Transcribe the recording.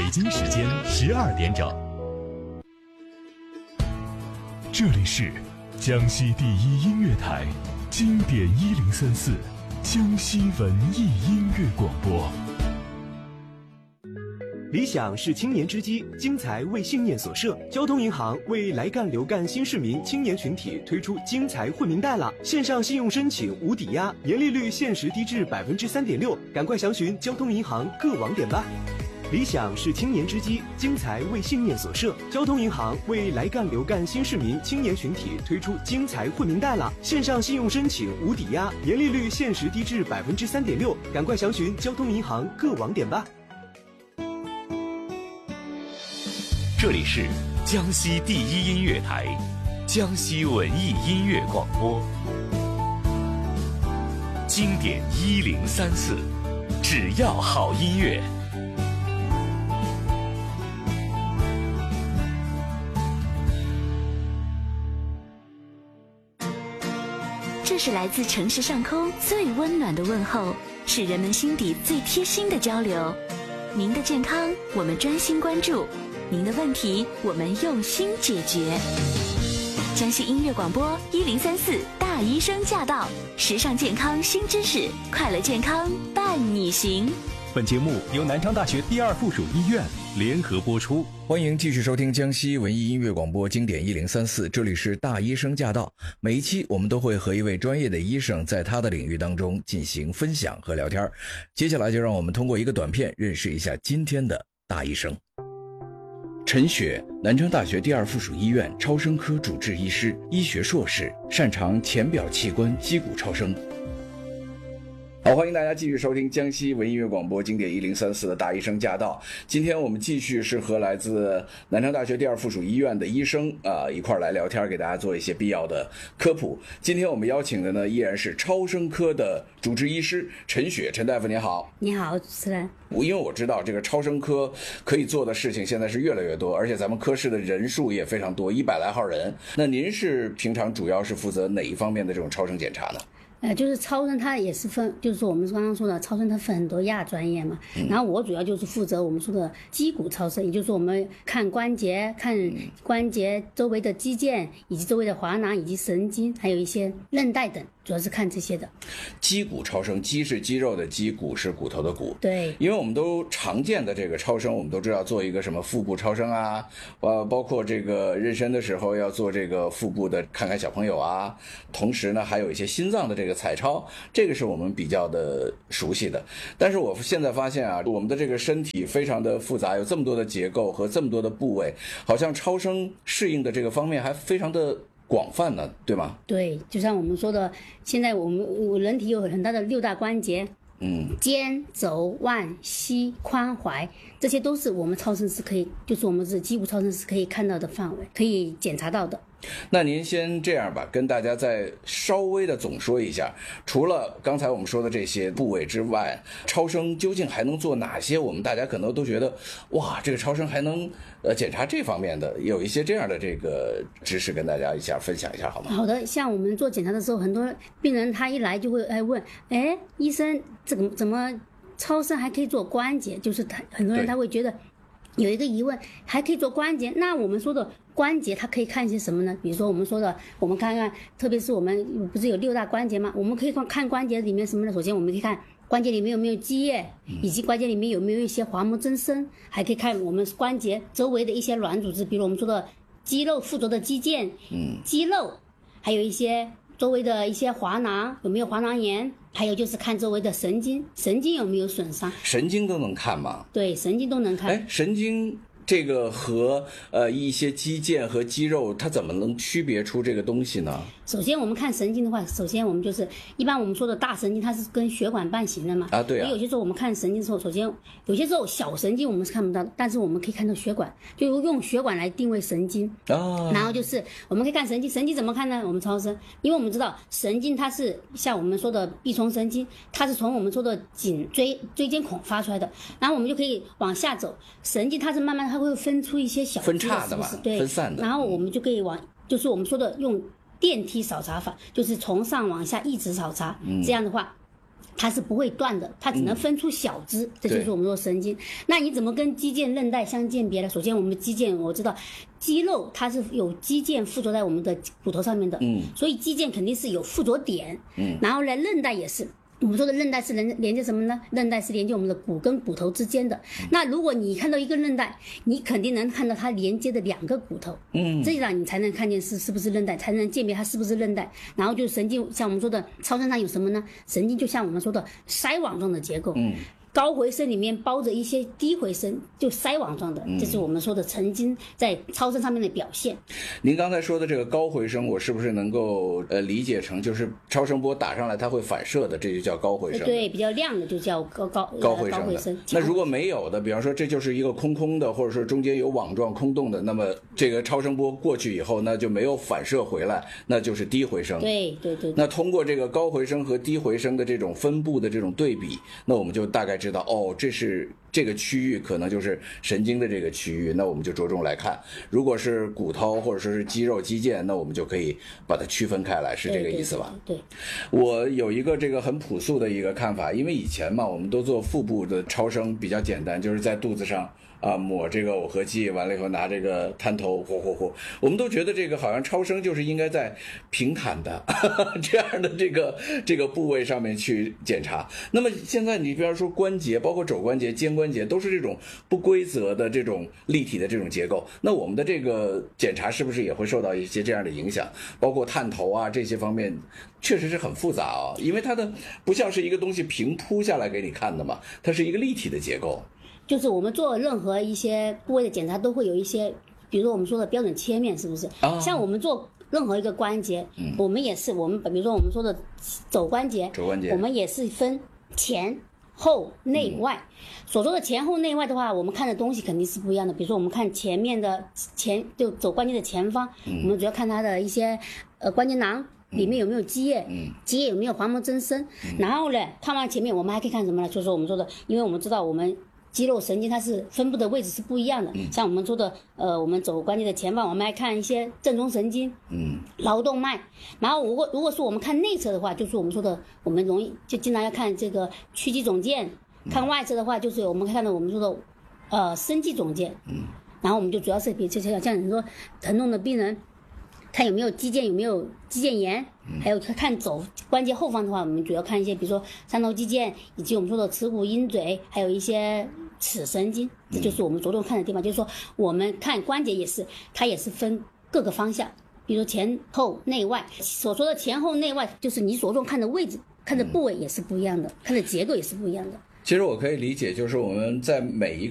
京时间12点整。这里是江西第一音乐台，经典1034，江西文艺音乐广播。 理想是青年之基，精才为信念所设。交通银行为来干留干新市民青年群体推出精才惠民贷了，线上信用申请无抵押，年利率限时低至3.6%，赶快详询交通银行各网点吧。理想是青年之基，精才为信念所设。交通银行为来干留干新市民青年群体推出精才惠民贷了，线上信用申请无抵押，年利率限时低至3.6%，赶快详询交通银行各网点吧。 这里是江西第一音乐台，江西文艺音乐广播，经典1034，只要好音乐。 这是来自城市上空最温暖的问候，是人们心底最贴心的交流。您的健康，我们专心关注。您的问题，我们用心解决。江西音乐广播1034，大医生驾到，时尚健康新知识，快乐健康伴你行。 本节目由南昌大学第二附属医院联合播出。 欢迎继续收听江西文艺音乐广播经典1034，这里是大医生驾到。每一期我们都会和一位专业的医生在他的领域当中进行分享和聊天。接下来就让我们通过一个短片认识一下今天的大医生。陈雪，南昌大学第二附属医院超声科主治医师，医学硕士，擅长浅表器官肌骨超声。好，欢迎大家继续收听江西文艺音乐广播经典1034的大医生驾到。今天我们继续是和来自南昌大学第二附属医院的医生一块来聊天，给大家做一些必要的科普。今天我们邀请的呢依然是超声科的主治医师陈雪，陈大夫您好。 你好，主持人。 因为我知道这个超声科可以做的事情现在是越来越多，而且咱们科室的人数也非常多，100来号人。那您是平常主要是负责哪一方面的这种超声检查呢？ 就是超声它也是分，就是说我们刚刚说的超声它分很多亚专业嘛，然后我主要就是负责我们说的肌骨超声，也就是说我们看关节周围的肌腱以及周围的滑囊以及神经还有一些韧带等，主要是看这些的。 肌骨超声，肌是肌肉的肌，骨是骨头的骨。 对， 因为我们都常见的这个超声，我们都知道做一个什么腹部超声啊，包括这个妊娠的时候要做这个腹部的看看小朋友啊，同时呢还有一些心脏的这个彩超，这个是我们比较的熟悉的。但是我现在发现啊，我们的这个身体非常的复杂，有这么多的结构和这么多的部位，好像超声适应的这个方面还非常的广泛呢，对吗？对， 就像我们说的，现在我们人体有很大的6大关节，肩、肘、腕、膝、髋、踝，这些都是我们超声是可以，就是我们是肌骨超声是可以看到的范围，可以检查到的。 那您先这样吧，跟大家再稍微的总说一下，除了刚才我们说的这些部位之外，超声究竟还能做哪些？我们大家可能都觉得，哇，这个超声还能检查这方面的，有一些这样的这个知识跟大家一下分享一下好吗？ 好的，像我们做检查的时候，很多病人他一来就会问，医生这个怎么超声还可以做关节？就是很多人他会觉得有一个疑问，还可以做关节，那我们说的关节它可以看一些什么呢？比如说我们说的，我们看看，特别是我们不是有6大关节吗？我们可以看关节里面什么呢？首先我们可以看关节里面有没有积液，以及关节里面有没有一些滑膜增生，还可以看我们关节周围的一些软组织，比如我们说的肌肉附着的肌腱，肌肉，还有一些周围的一些滑囊有没有滑囊炎，还有就是看周围的神经有没有损伤。神经都能看吗？对，神经都能看。神经这个和一些肌腱和肌肉，它怎么能区别出这个东西呢？首先我们看神经的话，首先我们就是一般我们说的大神经，它是跟血管伴行的嘛。对啊。有些时候我们看神经的时候，首先有些时候小神经我们是看不到的，但是我们可以看到血管，就用血管来定位神经。然后就是我们可以看神经，神经怎么看呢？我们超声，因为我们知道神经它是像我们说的臂丛神经，它是从我们说的颈椎间孔发出来的，然后我们就可以往下走，神经它是慢慢它会分出一些小分叉的嘛，对，分散的。然后我们就可以就是我们说的用电梯扫查法，就是从上往下一直扫查，这样的话它是不会断的，它只能分出小支，这就是我们说神经。那你怎么跟肌腱、韧带相鉴别呢？首先，我们肌腱我知道，肌肉它是有肌腱附着在我们的骨头上面的，所以肌腱肯定是有附着点，然后呢，韧带也是。我们说的韧带是连接什么呢？韧带是连接我们的骨跟骨头之间的。那如果你看到一个韧带，你肯定能看到它连接的2个骨头，这样你才能看见是不是韧带，才能鉴别它是不是韧带。然后就是神经，像我们说的超声上有什么呢？神经就像我们说的筛网状的结构，高回声里面包着一些低回声，就筛网状的，这是我们说的神经在超声上面的表现。 您刚才说的这个高回声，我是不是能够理解成就是超声波打上来它会反射的，这就叫高回声？ 对，比较亮的就叫高回声。 那如果没有的，比方说这就是一个空的，或者说中间有网状空洞的，那么这个超声波过去以后，那就没有反射回来，那就是低回声。 对。 那通过这个高回声和低回声的这种分布的这种对比，那我们就大概知道这是这个区域可能就是神经的这个区域，那我们就着重来看。如果是骨头或者说是肌肉肌腱，那我们就可以把它区分开来，是这个意思吧？ 对。 我有一个这个很朴素的一个看法，因为以前嘛，我们都做腹部的超声比较简单，就是在肚子上抹这个耦合剂，完了以后拿这个探头嚯，我们都觉得这个好像超声就是应该在平坦的这样的这个部位上面去检查。那么现在你比方说关节，包括肘关节、肩关节，都是这种不规则的这种立体的这种结构，那我们的这个检查是不是也会受到一些这样的影响？包括探头这些方面确实是很复杂因为它的不像是一个东西平铺下来给你看的嘛，它是一个立体的结构。 就是我们做任何一些部位的检查都会有一些，比如说我们说的标准切面，是不是？像我们做任何一个关节，我们也是，比如说我们说的肘关节，我们也是分前后内外。所说的前后内外的话，我们看的东西肯定是不一样的。比如说我们看前面的就肘关节的前方，我们主要看它的一些关节囊里面有没有积液，积液有没有滑膜增生。然后呢，看完前面我们还可以看什么呢？就是我们说的，因为我们知道我们肌肉神经它是分布的位置是不一样的，像我们说的我们肘关节的前方，我们还看一些正中神经，桡动脉。然后如果说我们看内侧的话，就是我们说的我们就经常要看这个屈肌总腱，看外侧的话就是我们看到我们说的深肌总腱。然后我们就主要是比这些像你说疼痛的病人，看有没有肌腱炎，还有看肘关节后方的话，我们主要看一些比如说三头肌腱，以及我们说的耻骨鹰嘴，还有一些尺神经，这就是我们着重看的地方。就是说我们看关节它也是分各个方向，比如前后内外。所说的前后内外，就是你着重看的位置、看的部位也是不一样的，看的结构也是不一样的。 其实我可以理解，就是我们在每一个